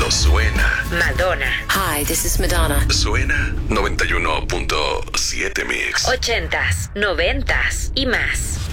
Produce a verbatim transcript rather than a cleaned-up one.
Esto suena. Madonna. Hi, this is Madonna. Suena noventa y uno punto siete Mix. Ochentas, noventas y más.